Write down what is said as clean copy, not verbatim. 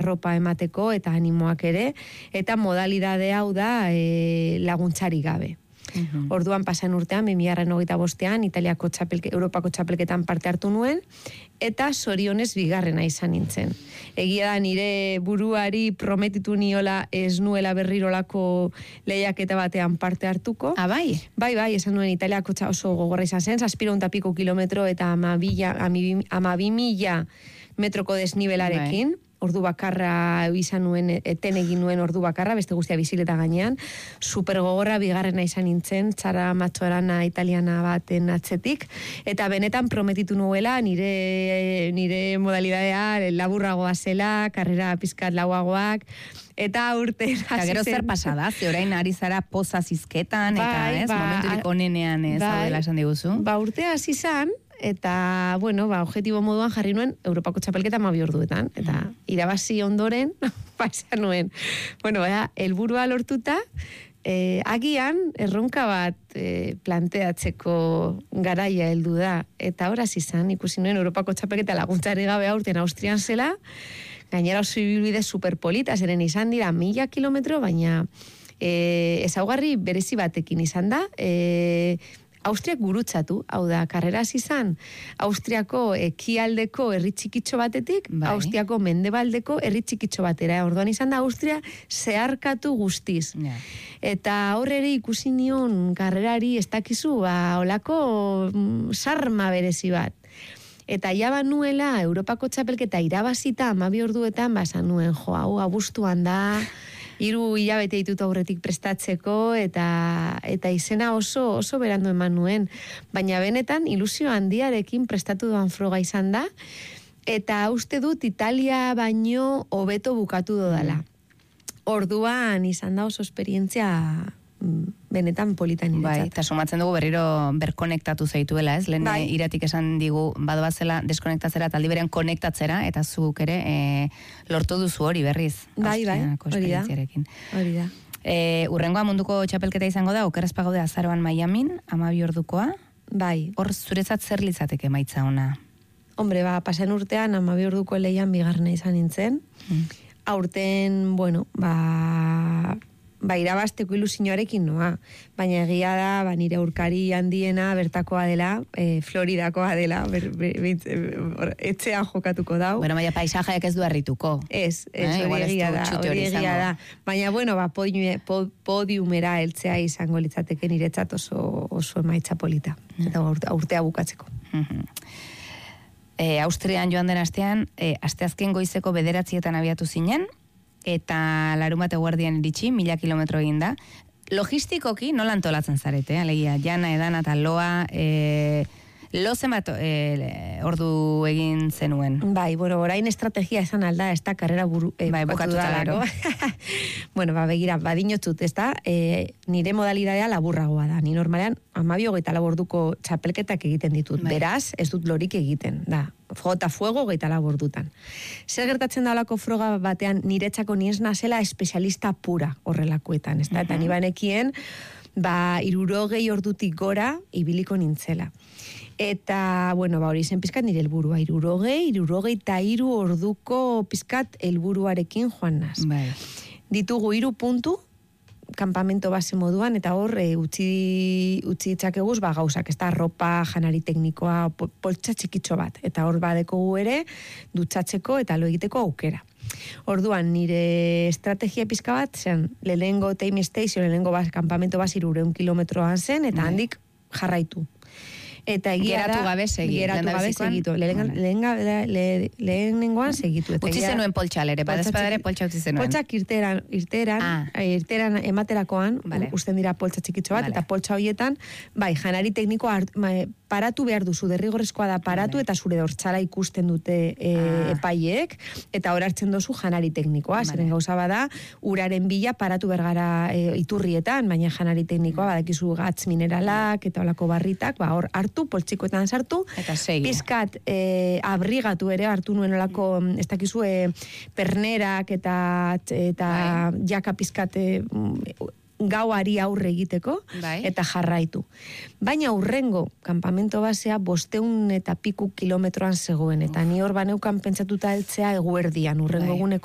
arropa emateko eta animoak ere, eta modalidade hau da laguntzari gabe. Orduan pasan urtean, 2025an, Europako txapelketan parte hartu nuen, eta zorionez bigarrena izan nintzen. Egia da, nire buruari prometitu niola ez nuela berrirolako lehiaketa batean parte hartuko. Bai? Bai, esan nuen Italiako oso gogorra izan zen, 700 kilometro eta 12.000 metroko desnibelarekin. Ordu bakarra izan nuen, eten egin nuen ordu bakarra, beste guztia bizileta gainean, super gogorra bigarrena izan nintzen, txara matxorana italiana baten atzetik, eta benetan prometitu nuela nire modalidadea laburragoa zela, karrera pizkat lauagoak, eta urte... Eta gero zer pasada, ze orain ari zara poza zizketan, eta momenturik onenean zaudela esan diguzu. Urte hasi izan, eta, objetibo moduan jarri nuen Europako txapelketa 12 orduetan, eta irabazi ondoren, esan nuen, helburua lortuta, agian erronka bat planteatzeko garaia heldu da, eta horaz izan, ikusi nuen Europako txapelketa laguntzari gabe aurten Austrian zela, gainera oso ibilbide superpolita, zeren izan dira 1000 kilometro, baina ezaugarri berezi batekin izan da, Austriak gurutzatu, hau da, karreraz izan, Austriako ekialdeko herri txikitxo batetik, Austriako mendebaldeko herri txikitxo batera. Orduan izan da, Austria zeharkatu guztiz. Eta horreri ikusi nion karrerari ez dakizu, olako sarma berezi bat. Eta jaba nuela, Europako txapelketa irabazita 12 orduetan, basan nuen, hau abuztuan da, 3 hilabete ditut aurretik prestatzeko, eta izena oso berandu eman nuen. Baina benetan, ilusio handiarekin prestatu duan froga izan da, eta uste dut Italia baino hobeto bukatu dodala. Orduan izan da oso esperientzia benetan politan niretzat. Eta sumatzen dugu berriro berkonektatu zaituela, ez? Lehen iratik esan digu badoazela deskonektatzera eta aldi berean konektatzera, eta zuk ere lortu duzu hori berriz. Bai, hori da. Urrengoa munduko txapelketa izango da, okeraz pagaude azaroan Miamin, 12 ordukoa. Bai. Hor zuretzat zer litzateke emaitza ona? Hombre, pasen urtean 12 orduko lehian bigarrena izan nintzen. Aurten, irabazteko ilusioarekin noa, baina egia da, nire aurkari handiena bertakoa dela, Floridakoa dela, etxean jokatuko dau. Baina paisajaiak ez du harrituko. Ez, hori egia da. Baina, podiumera heltzea izango litzateke niretzat oso emaitza polita, eta urtea bukatzeko. Austrian joan den astean, asteazken goizeko 9:00 abiatu zinen, eta larunbat eguerdian iritsi, 1000 kilometro egin da. Logistikoki nola antolatzen zarete, alegia, jana, edana eta loa, lo zenbat ordu egin zenuen? Bai, orain estrategia esan alda, ez da karrera bukatu da. Begira, badinotut, ez da, nire modalidadea laburragoa da. Ni normalean, 12-24 orduko txapelketak egiten ditut. Beraz, ez dut lorik egiten, da. Jota fuego 24 ordutan. Zer gertatzen da olako froga batean niretzako ni ez nazela espezialista pura horrelakoetan, ez da? Eta ni banekien, 60 ordutik gora ibiliko nintzela. Eta, hori zen pizkat nire helburua, 63 orduko pizkat helburuarekin joan naz. Ditugu 3 puntu, kampamento base moduan, eta hor utzi ditzakeguz gauzak, ez da, ropa, janari teknikoa, poltsa txikitxo bat, eta hor badekogu ere dutxatzeko eta lo egiteko aukera. Orduan, nire estrategia pizka bat, lehenengo time station, lehenengo kampamento base 300 kilometroan zen, eta handik jarraitu. Eta geratu gabe segitu. Lehenengoan segitu. Utzi zenuen poltxalere, badezpadare poltxa utzi zenuen. Poltxak irteran ematerakoan, usten dira poltsa txikitxo bat, eta poltsa horietan, janari teknikoa paratu behar duzu, derrigorrezkoa da paratu, eta zure dortxala ikusten dute epaiek, eta hor hartzen duzu janari teknikoa, zeren gauza bada, uraren bila paratu bergara iturrietan, baina janari teknikoa, badakizu gatz mineralak, eta olako barritak, hor hartu, poltsikoetan sartu, pizkat abrigatu ere hartu nuen olako, ez dakizu, pernerak eta jaka pizkat gauari aurre egiteko, eta jarraitu. Baina urrengo kampamento basea 500 eta piku kilometroan zegoen, eta ni hor baneukan pentsatuta heltzea eguerdian, urrengo eguneko